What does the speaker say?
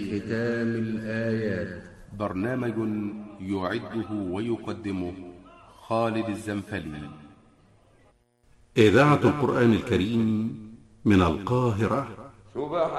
ختام الآيات. برنامج يعده ويقدمه خالد الزنفلي. إذاعة القرآن الكريم من القاهرة. سبحان